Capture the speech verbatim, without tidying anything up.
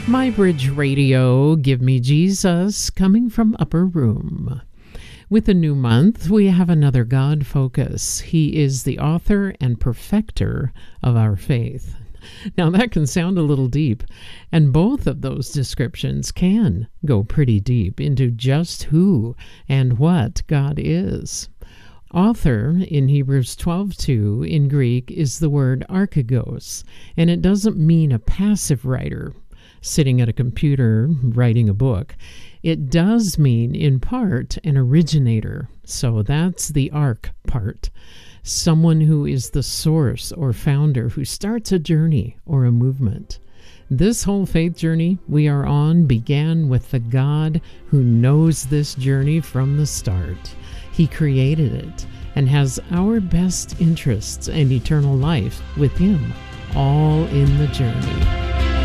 My Bridge Radio, Give Me Jesus, coming from Upper Room. With a new month, we have another God focus. He is the author and perfecter of our faith. Now that can sound a little deep, and both of those descriptions can go pretty deep into just who and what God is. Author in Hebrews twelve two in Greek is the word archegos, and it doesn't mean a passive writer sitting at a computer writing a book. It does mean, in part, an originator. So that's the arch part. Someone who is the source or founder who starts a journey or a movement. This whole faith journey we are on began with the God who knows this journey from the start. He created it and has our best interests and eternal life with Him, all in the journey.